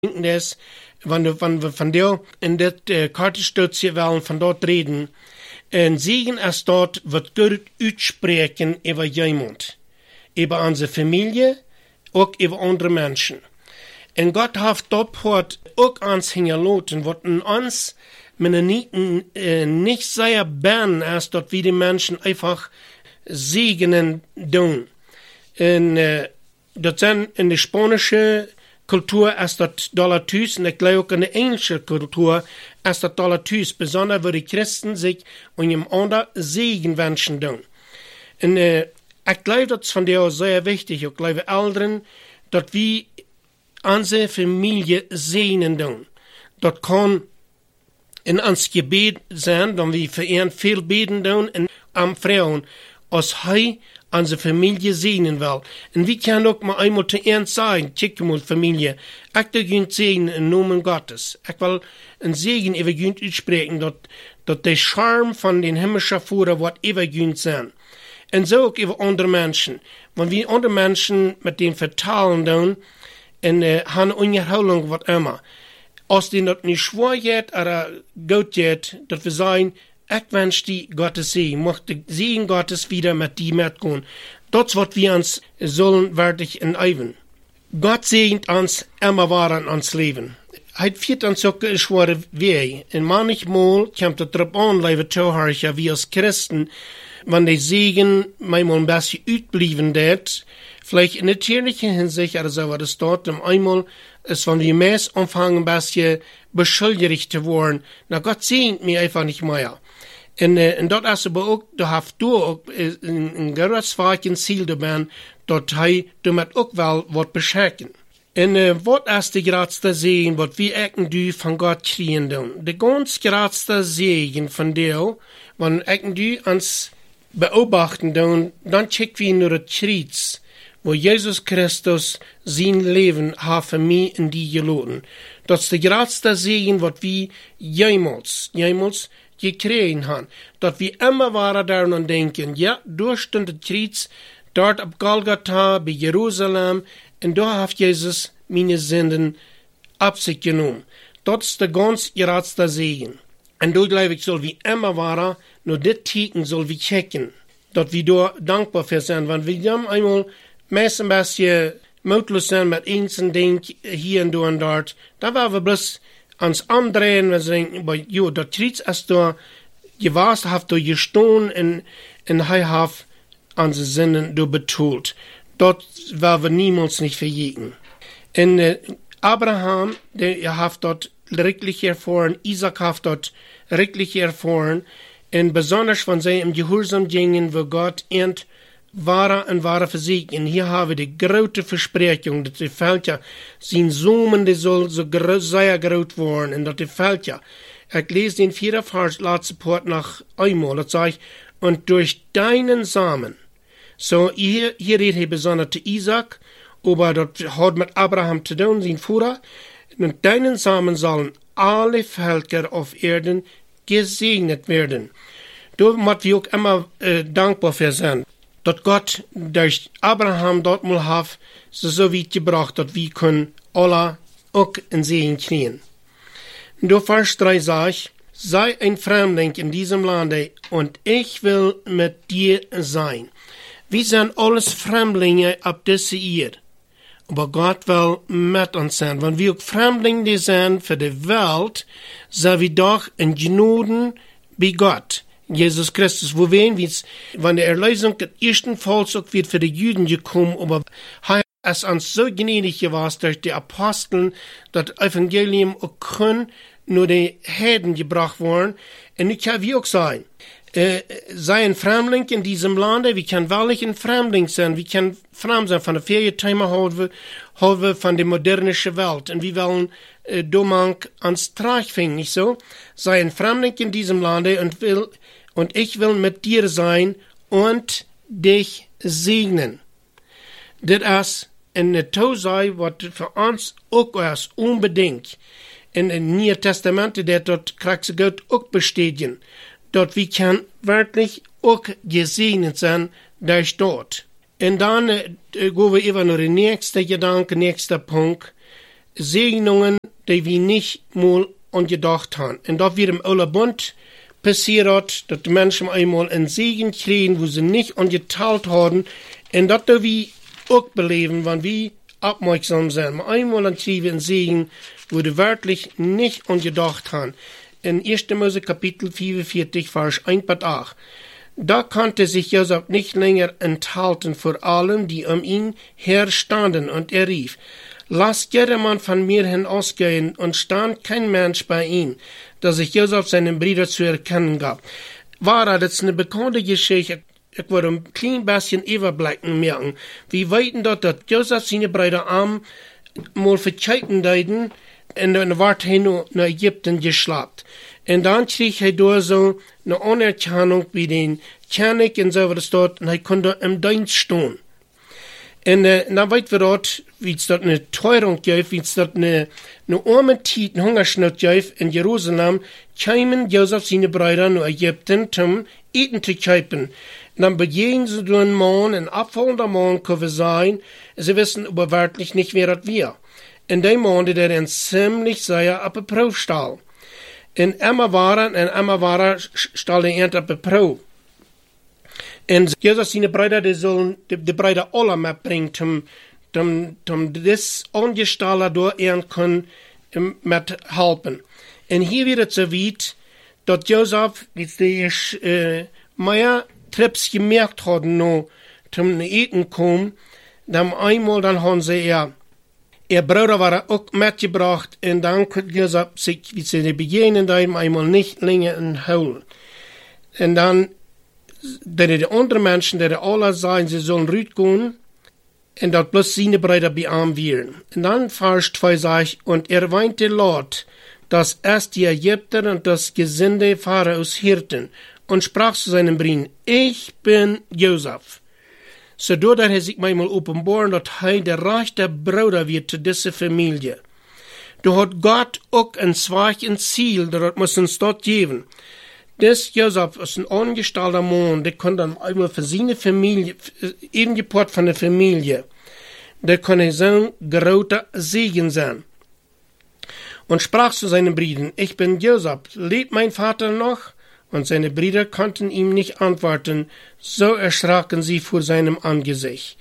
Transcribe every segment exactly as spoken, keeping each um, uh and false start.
des, wanneer we van deel in dit uh, kartenstukje wel van dort reden, en zeggen als dort wird Gott uitspreken über jemand, über unsere Familie, auch über andere Menschen. Und Gott hat dort auch uns hingelassen, wat uns Mennoniten äh, nicht sehr bern, als dort wie die Menschen einfach segnen tun. Und äh, das sind in der spanischen Kultur ist das Dollartüs, und ich glaube auch in der englischen Kultur ist das Dollartüs, besonders wo die Christen sich und dem anderen Segen wünschen tun. Und äh, ich glaube, das ist von der auch sehr wichtig, ich glaube Eltern, dass wir unsere Familie segnen tun. Das kann in uns Gebet sein, dann wir für ihn viel beten tun, und am Frauen, als hij unsere Familie segnen will. Und wir können auch mal einmal zu ihm sagen, check mal Familie, ich will ihn segnen im Namen Gottes. Ich will einen Segen über ihn aussprechen, dass, dass der Charme von den himmlischen Vater wird über ihn sein. Und so auch über andere Menschen. Wenn wir andere Menschen mit dem vertalen tun, und äh, haben Unterhaltung, was immer, als denen das nicht schwer geht oder gut geht, dass wir sagen, ich wünsche die Gottes Segen, möchte Segen Gottes wieder mit dir mitgehen. Das, was wir uns sollen, wirklich eneiven. Gott segnet uns immer wahr an uns Leben. Er führt uns auch einen schweren Weg. Und manchmal kommt es darauf an, liebe Zuhörer, wie als Christen, wenn der Segen manchmal ein bisschen ausbleiben wird, vielleicht in natürlicher Hinsicht oder so, was dort einmal ist, wenn wir meist anfangen, ein bisschen beschuldigt zu werden. Na, Gott segnet mir einfach nicht mehr. En, uh, en dat is aber ook, da heeft du ook een, een groot ziel dabei, dat hij damit ook wel wat beschenken. En uh, wat is de grootste zegen, wat we ecken du van God kriegen doen? De ganz grootste zegen van deel, wanneer ecken du ons beobachten doen, dan checken we naar het Kreuz, wo Jesus Christus zijn leven heeft voor mij en die geloten. Dat is de grootste zegen, wat we jemals, jemals, gekregen haben, dass wir immer waren daran denken, ja, durch den Kreuz, dort ab Golgatha, bei Jerusalem, und da hat Jesus meine Sünden ab sich genommen. Das ist der ganz große Segen. Und da glaube ich, soll wir immer waren, nur das Ticken soll wir checken, dass wir da dankbar für sind, weil wir haben einmal meist ein bisschen mutlos sind mit einzelnen Dingen hier und da und dort, da waren wir bloß ans andrehen, wir denken, jo, der Kreuz ist da gewasst, hat da gestohlen und, und er hat unsere Sünden da betont. Dort werden wir niemals nicht verjägen. Und äh, Abraham, der hat dort richtig erfahren, Isaac hat dort richtig erfahren, und besonders von seinem Gehorsam gingen, wo Gott end wahre und wahre Physik. Und hier haben wir die große Versprechung, dass die Völker sein Sohn, die soll so groß, sehr groß werden, und dass die Völker, ich lese den vierten Vers, letzte Port nach einmal, das sage ich, und durch deinen Samen, so hier, hier redet er besonders zu Isaac, aber das hat mit Abraham zu tun, sein Vater, und deinen Samen sollen alle Völker auf Erden gesegnet werden. Da müssen wir auch immer äh, dankbar für sein, dass Gott durch Abraham dort mal hat, so, so weit gebracht, dass wir können alle auch in Segen kriegen. Und da Vers drei sage ich, sei ein Fremdling in diesem Lande und ich will mit dir sein. Wir sind alles Fremdlinge ab dieser Erde. Aber Gott will mit uns sein. Wenn wir auch Fremdlinge sind für die Welt, sind wir doch in Gnaden bei Gott. Jesus Christus, wo wen wir, wenn die Erlösung des ersten Volks auch wird für die Juden gekommen, aber er ist uns so gnädig gewesen durch die Aposteln, dass das Evangelium auch können nur die Heiden gebracht worden. Und ich kann wie auch sagen, äh, sei ein Fremdling in diesem Lande, wir können wirklich ein Fremdling sein, wir können fremd sein von der Ferientime halbe, halbe von der modernischen Welt. Und wir wollen äh, Domang ans Trag finden, nicht so? Sei ein Fremdling in diesem Lande und will Und ich will mit dir sein und dich segnen. Das ist eine Tosei, was für uns auch ist, unbedingt. In dem Neuen Testament, der dort kriegt Gott auch bestätigen. Dort wir kann wirklich auch gesegnet sein durch dort. Und dann äh, gehen wir über nur den nächsten Gedanke, nächster Punkt. Segnungen, die wir nicht mal angedacht haben. Und da wird im Ola Bund passiert, dass die Menschen einmal einen Segen kriegen, wo sie nicht angeteilt haben. Und das da wir auch beleben, wenn wir aufmerksam sind. Einmal dann kriegen wir einen Segen, wo wir wirklich nicht angedacht haben. In erster Mose Kapitel vierundvierzig, Vers eins bis acht. Da konnte sich Josef nicht länger enthalten vor allen, die um ihn herstanden, und er rief, lasst jedermann von mir hinausgehen, und stand kein Mensch bei ihm, dass sich Josef seinen Brüdern zu erkennen gab. War das ist eine bekannte Geschichte. Ich wollte ein klein bisschen überblicken merken. Wir weiten dort, dass Josef seine Brüder am mal verkeiten deuten, und dann ward er nach Ägypten geschleppt. Und dann krieg er da so eine Anerkennung bei den König und so was dort, und er konnte im Dienst stehen. Und äh, dann weit wir dort, wie es dort eine Teuerung gibt, wie es dort eine, eine arme Zeit, eine Hungersnot gibt in Jerusalem, kamen Josef seine Brüder nach Ägypten zum Eten zu kaufen. Und dann begegnen sie durch einen Mann, ein abfallender Mann kann sein, sie wissen aber wirklich nicht, wer das war. In dem Mann, der dann ziemlich sehr auf der Probe stahl. In Emma waren, in Emma waren, stahl der Ernte auf der Probe. Und Jesus seine Brüder, die sollen, die, die Brüder alle mitbringen, zum, zum, zum das Angestaller durch ehren können, mit helfen. Und hier wird es so weit, dass Josef, die äh, mehr Trips gemerkt hat, noch zum Eten kommen, dann einmal, dann haben sie ja, ihr Bruder war auch mitgebracht, und dann konnte Josef sich, wie sie die begegnen, da einmal nicht länger entholen. Und dann, denn die anderen Menschen, die alle sagen, sie sollen rausgehen, und dort bloß seine Brüder bei ihm wären. Und dann Vers zwei sagt, und er weinte laut, dass erst die Ägypter und das Gesinde Pharaos hirten, und sprach zu seinen Brüdern, ich bin Josef. So doordat er sich manchmal openbaren, dass er der rechte Bruder wird zu dieser Familie. Da hat Gott auch ein zweites Ziel, das muss uns dort geben. Das Josef ist ein angestellter Mann, der kann dann einmal für seine Familie, eben geport von der Familie, der kann so ein großer Segen sein. Und sprach zu seinen Brüdern, ich bin Josef, lebt mein Vater noch? Und seine Brüder konnten ihm nicht antworten, so erschraken sie vor seinem Angesicht.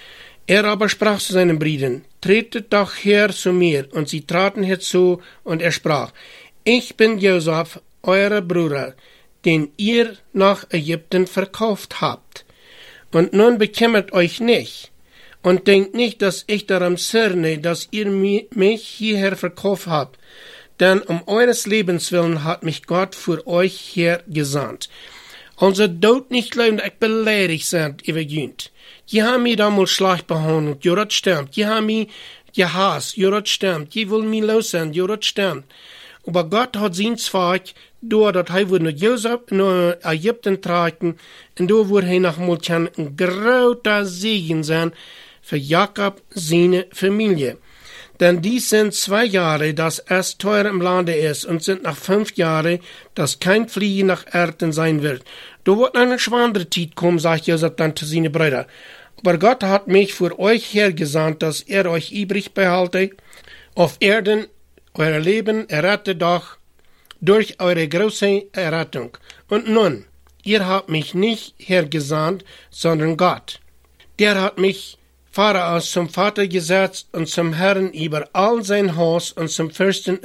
Er aber sprach zu seinen Brüdern, tretet doch her zu mir, und sie traten herzu, und er sprach, ich bin Josef, euer Bruder, den ihr nach Ägypten verkauft habt. Und nun bekümmert euch nicht, und denkt nicht, dass ich daran zürne, dass ihr mich hierher verkauft habt, denn um eures Lebens willen hat mich Gott für euch hergesandt. Unser Tod nicht glauben, dass ich beleidigt sind über Jünd. Die haben mich damals schlecht behandelt, ja, das stimmt. Die haben mich gehasst, ja, das stimmt. Die wollen mich los sein, ja, das stimmt. Aber Gott hat sein Zweig, durch das er wurde nach Josef, nach Ägypten tragen, und da wurde er nochmal ein großer Segen sein für Jakob, seine Familie. Denn dies sind zwei Jahre, dass es teuer im Lande ist, und sind nach fünf Jahren, dass kein Fliegen nach Erden sein wird. Da wird eine schwere Zeit kommen, sagt Josef dann zu seinen Brüdern. Aber Gott hat mich für euch hergesandt, dass er euch übrig behalte, auf Erden euer Leben errette doch durch eure große Errettung. Und nun, ihr habt mich nicht hergesandt, sondern Gott. Der hat mich Pharaos zum Vater gesetzt und zum Herrn über all sein Haus und zum Fürsten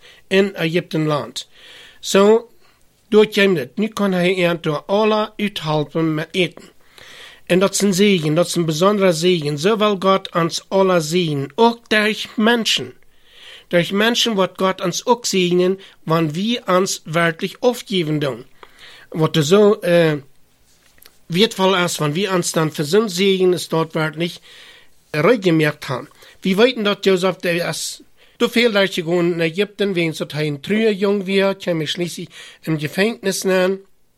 in Ägyptenland. So, durchgehend das. Nu kann er er durch alle uithelpen mit eten. Und das ist ein Segen, das ist ein besonderer Segen. So will Gott uns alle segnen, auch durch Menschen. Durch Menschen wird Gott uns auch segnen, wenn wir uns wirklich aufgeben tun. Was so, äh, wertvoll ist, wenn wir uns dann für so Segen ist dort wirklich reingemerkt haben. Wir wissen, dass Josef, der ist so viel durchgegangen in Ägypten, wegen so ein trüher Jung war, kam er schließlich im Gefängnis nennen.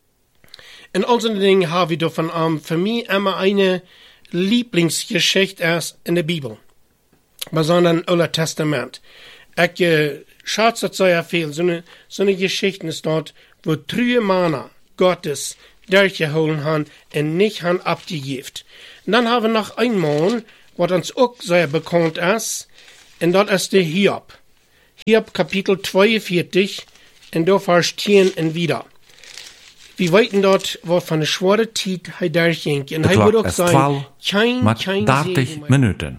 Und all so Dinge habe ich davon an. Für mich immer eine Lieblingsgeschichte erst in der Bibel. Besonders im Alten Testament. Ich äh, schätze das sehr viel. So eine, so eine Geschichte ist dort, wo trühe Männer Gottes durchgeholt haben und nicht haben abgegeben. Und dann haben wir noch einen Mann, was uns auch sehr bekannt ist, Und dort ist der Hiob. Hiob Kapitel zweiundvierzig, und da Vers zehn und wieder. Wir weiten dort, was von der schwere Zeit er durchging. Und er würde auch sagen, kein, kein dertig Minuten.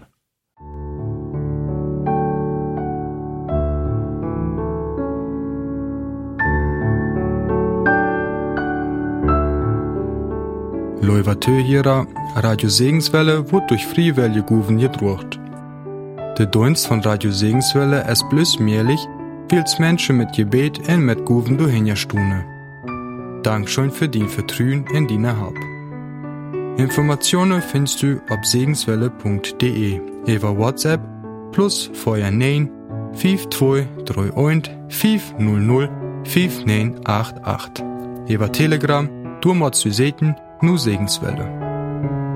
Leuvatö-Jera, Radio Segenswelle wird durch Friewelle Guven gedruckt. Der Dienst von Radio Segenswelle ist bloß möglich, weil's Menschen mit Gebet und mit Guven durchhinjastune. Dankeschön für dein Vertrauen in deine Help. Informationen findest du auf segenswelle punkt de, über WhatsApp plus vorher neun fünf zwei drei eins fünf null null fünf neun acht acht. Über Telegram, du mal zu sehen, nur Segenswelle.